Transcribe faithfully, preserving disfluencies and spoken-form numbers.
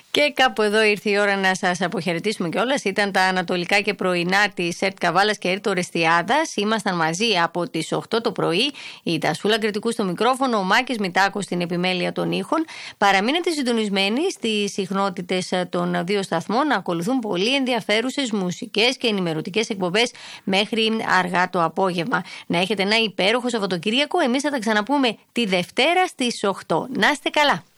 Και κάπου εδώ ήρθε η ώρα να σας αποχαιρετήσουμε κιόλας. Ήταν τα ανατολικά και πρωινά της ΕΡΤ Καβάλας και ΕΡΤ Ορεστιάδας. Ήμασταν μαζί από τις οκτώ το πρωί. Η Τασούλα Κρητικού στο μικρόφωνο, ο Μάκης Μητάκος στην επιμέλεια των ήχων. Παραμείνετε συντονισμένοι στις συχνότητες των δύο σταθμών. Να ακολουθούν πολύ ενδιαφέρουσες μουσικές και ενημερωτικές εκπομπές μέχρι αργά το απόγευμα. Να έχετε ένα υπέροχο Σαββατοκύριακο. Εμείς θα τα ξαναπούμε τη Δευτέρα στις οκτώ. Να είστε καλά.